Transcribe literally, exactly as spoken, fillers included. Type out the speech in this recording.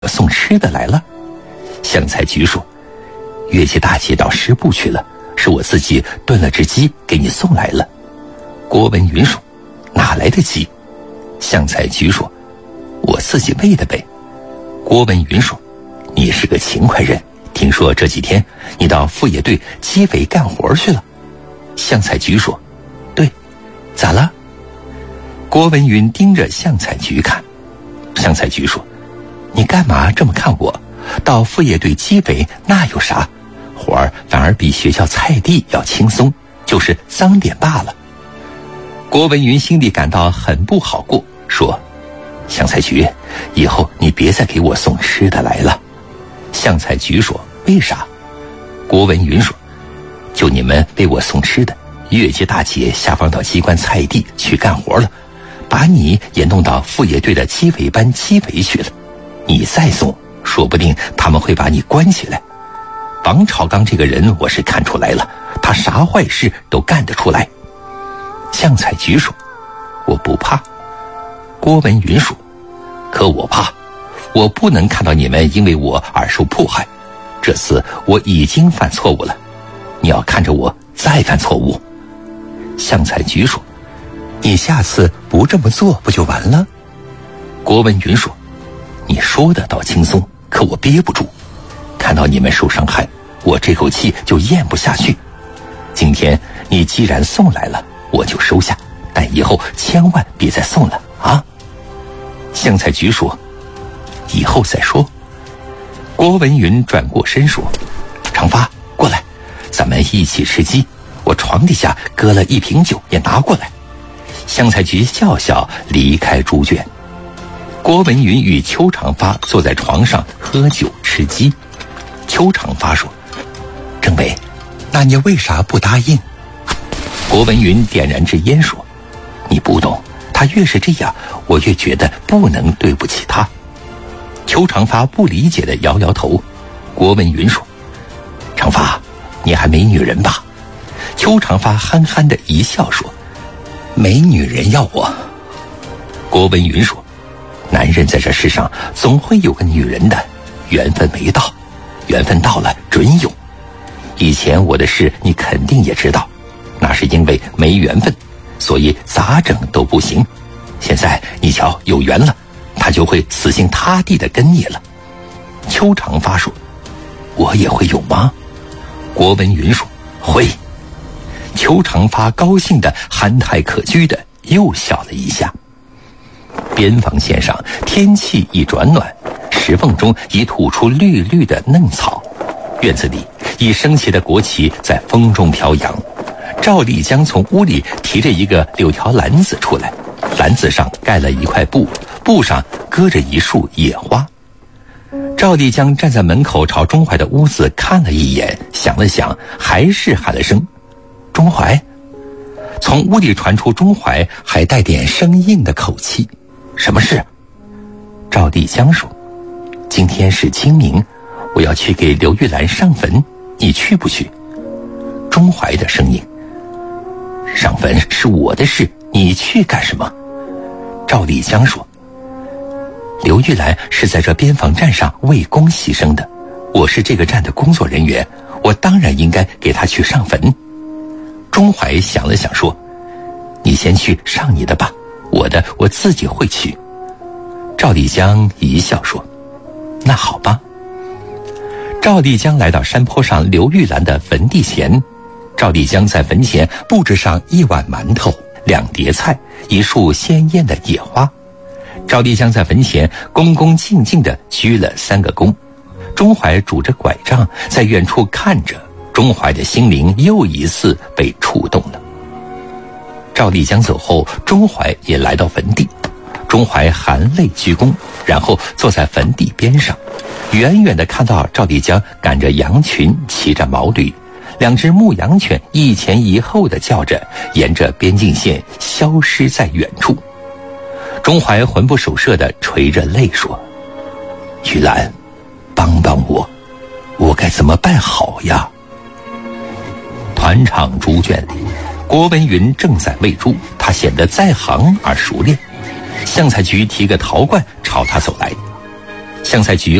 送吃的来了。香菜菊说：月季大姐到师部去了，是我自己炖了只鸡给你送来了。郭文云说：哪来的鸡？香菜菊说：我自己喂的呗。郭文云说：你是个勤快人，听说这几天你到副业队鸡尾干活去了。香菜菊说：对，咋了？郭文云盯着香菜菊看。香菜菊说：你干嘛这么看我？到副业队鸡尾那有啥？活儿反而比学校菜地要轻松，就是脏点罢了。郭文云心里感到很不好过，说：香菜菊，以后你别再给我送吃的来了。香菜菊说：为啥？郭文云说：就你们为我送吃的，月季大姐下放到机关菜地去干活了，把你也弄到副业队的鸡尾班鸡尾去了。你再送，说不定他们会把你关起来。王朝刚这个人我是看出来了，他啥坏事都干得出来。香菜菊说：我不怕。郭文云说：可我怕，我不能看到你们因为我而受迫害。这次我已经犯错误了，你要看着我再犯错误。香菜菊说：你下次不这么做不就完了？郭文云说：你说的倒轻松，可我憋不住，看到你们受伤害，我这口气就咽不下去。今天你既然送来了，我就收下，但以后千万别再送了啊。香菜菊说：以后再说。郭文云转过身说：长发，过来，咱们一起吃鸡，我床底下搁了一瓶酒，也拿过来。香菜菊笑笑离开猪圈。郭文云与邱长发坐在床上喝酒吃鸡。邱长发说：政委，那你为啥不答应？郭文云点燃支烟说：你不懂，他越是这样，我越觉得不能对不起他。邱长发不理解地摇摇头。郭文云说：长发，你还没女人吧？邱长发憨憨地一笑说：没女人要我。郭文云说：男人在这世上总会有个女人的，缘分没到，缘分到了准有。以前我的事你肯定也知道，那是因为没缘分，所以咋整都不行。现在你瞧有缘了，他就会死心塌地的跟你了。邱长发说：我也会有吗？郭文云说：会。邱长发高兴的憨态可掬的又笑了一下。边防线上天气一转暖，石缝中已吐出绿绿的嫩草，院子里已升起的国旗在风中飘扬。赵丽江从屋里提着一个柳条篮子出来，篮子上盖了一块布，布上搁着一束野花。赵丽江站在门口朝钟怀的屋子看了一眼，想了想，还是喊了声：钟怀。从屋里传出钟怀还带点生硬的口气：什么事？赵丽江说：今天是清明，我要去给刘玉兰上坟，你去不去？钟怀的声音：上坟是我的事，你去干什么？赵丽江说：刘玉兰是在这边防站上为公牺牲的，我是这个站的工作人员，我当然应该给她去上坟。钟怀想了想说：你先去上你的吧，我的我自己会去。赵丽江一笑说：那好吧。赵丽江来到山坡上刘玉兰的坟地前，赵丽江在坟前布置上一碗馒头、两碟菜、一束鲜艳的野花。赵丽江在坟前恭恭敬敬地鞠了三个躬。钟怀拄着拐杖在远处看着，钟怀的心灵又一次被触动了。赵丽江走后，钟怀也来到坟地。钟怀含泪鞠躬，然后坐在坟地边上，远远地看到赵丽江赶着羊群，骑着毛驴，两只牧羊犬一前一后地叫着，沿着边境线消失在远处。钟怀魂不守舍地垂着泪说：玉兰，帮帮我，我该怎么办好呀？团场猪圈里，郭文云正在喂猪，他显得在行而熟练。香菜菊提个陶罐朝他走来： 湘菜局